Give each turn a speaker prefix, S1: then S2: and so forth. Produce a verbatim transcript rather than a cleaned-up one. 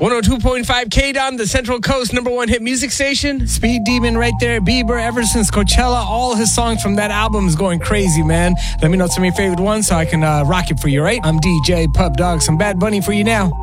S1: one oh two point five K D O M, the Central Coast number one hit music station. Speed Demon right there. Bieber, ever since Coachella, all his songs from that album is going crazy, man. Let me know some of your favorite ones so I can uh, rock it for you, right? I'm D J Pub Dog. Some Bad Bunny for you now.